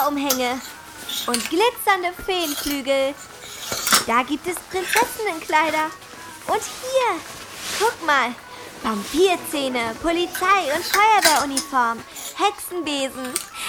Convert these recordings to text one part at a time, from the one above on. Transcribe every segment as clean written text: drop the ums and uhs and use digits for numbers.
Zauberumhänge und glitzernde Feenflügel. Da gibt es Prinzessinnenkleider. Und hier, guck mal, Vampirzähne, Polizei- und Feuerwehruniform, Hexenbesen.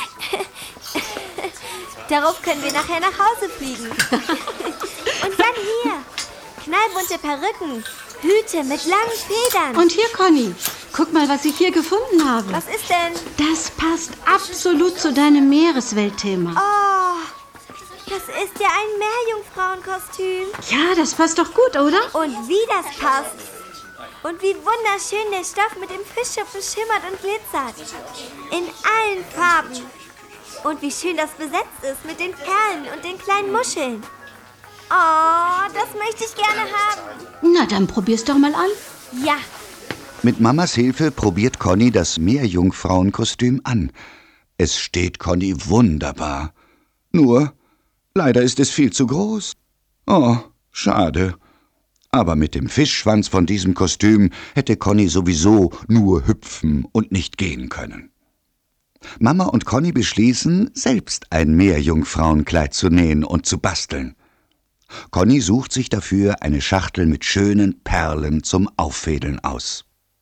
Darauf können wir nachher nach Hause fliegen. Und dann hier, knallbunte Perücken, Hüte mit langen Federn. Und hier, Conny, guck mal, was ich hier gefunden habe. Was ist denn? Das passt absolut zu deinem Meeresweltthema. Oh, das ist ja ein Meerjungfrauenkostüm. Ja, das passt doch gut, oder? Und wie das passt. Und wie wunderschön der Stoff mit dem Fischschupfen schimmert und glitzert. In allen Farben. Und wie schön das besetzt ist mit den Perlen und den kleinen Muscheln. Oh, das möchte ich gerne haben. Na, dann probier's doch mal an. Ja. Mit Mamas Hilfe probiert Conny das Meerjungfrauenkostüm an. Es steht Conny wunderbar. Nur, leider ist es viel zu groß. Oh, schade. Aber mit dem Fischschwanz von diesem Kostüm hätte Conny sowieso nur hüpfen und nicht gehen können. Mama und Conny beschließen, selbst ein Meerjungfrauenkleid zu nähen und zu basteln. Conny sucht sich dafür eine Schachtel mit schönen Perlen zum Auffädeln aus.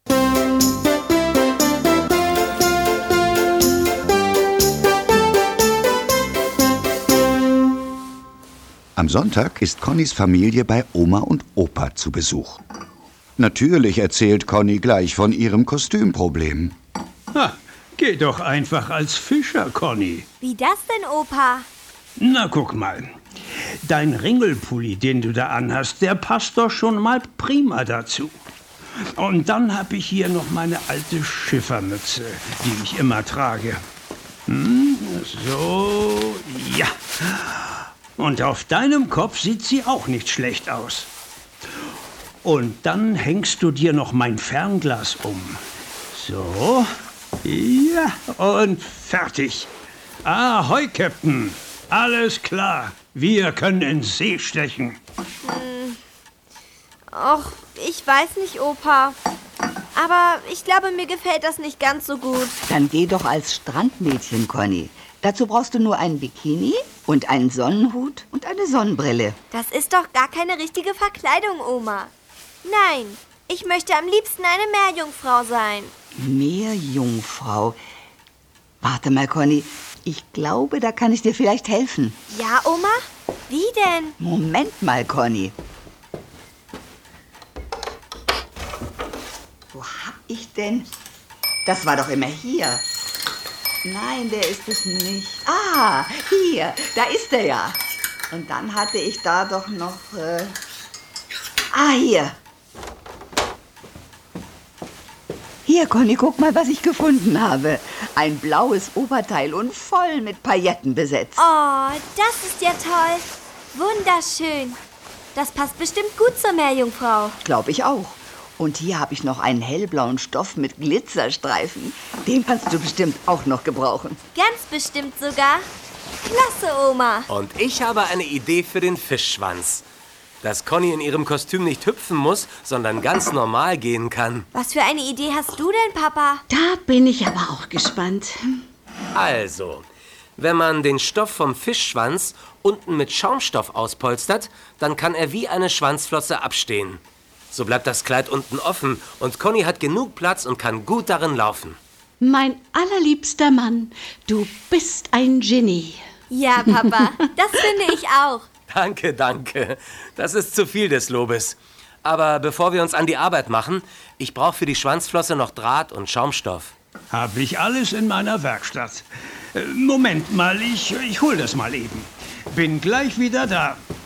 Am Sonntag ist Connys Familie bei Oma und Opa zu Besuch. Natürlich erzählt Conny gleich von ihrem Kostümproblem. Geh doch einfach als Fischer, Conny. Wie das denn, Opa? Na, guck mal. Dein Ringelpulli, den du da anhast, der passt doch schon mal prima dazu. Und dann habe ich hier noch meine alte Schiffermütze, die ich immer trage. So, ja. Und auf deinem Kopf sieht sie auch nicht schlecht aus. Und dann hängst du dir noch mein Fernglas um. So, ja, und fertig. Ahoi, Captain. Alles klar. Wir können ins See stechen. Och, ich weiß nicht, Opa. Aber ich glaube, mir gefällt das nicht ganz so gut. Dann geh doch als Strandmädchen, Conny. Dazu brauchst du nur einen Bikini und einen Sonnenhut und eine Sonnenbrille. Das ist doch gar keine richtige Verkleidung, Oma. Nein, ich möchte am liebsten eine Meerjungfrau sein. Meerjungfrau. Warte mal, Conny. Ich glaube, da kann ich dir vielleicht helfen. Ja, Oma? Wie denn? Moment mal, Conny. Wo hab ich denn? Das war doch immer hier. Nein, der ist es nicht. Ah, hier, da ist er ja. Und dann hatte ich da doch noch... hier. Hier, Conny, guck mal, was ich gefunden habe. Ein blaues Oberteil und voll mit Pailletten besetzt. Oh, das ist ja toll. Wunderschön. Das passt bestimmt gut zur Meerjungfrau. Glaube ich auch. Und hier habe ich noch einen hellblauen Stoff mit Glitzerstreifen. Den kannst du bestimmt auch noch gebrauchen. Ganz bestimmt sogar. Klasse, Oma. Und ich habe eine Idee für den Fischschwanz. Dass Conny in ihrem Kostüm nicht hüpfen muss, sondern ganz normal gehen kann. Was für eine Idee hast du denn, Papa? Da bin ich aber auch gespannt. Also, wenn man den Stoff vom Fischschwanz unten mit Schaumstoff auspolstert, dann kann er wie eine Schwanzflosse abstehen. So bleibt das Kleid unten offen und Conny hat genug Platz und kann gut darin laufen. Mein allerliebster Mann, du bist ein Genie. Ja, Papa, das finde ich auch. Danke, danke. Das ist zu viel des Lobes. Aber bevor wir uns an die Arbeit machen, ich brauche für die Schwanzflosse noch Draht und Schaumstoff. Hab ich alles in meiner Werkstatt. Moment mal, ich hol das mal eben. Bin gleich wieder da.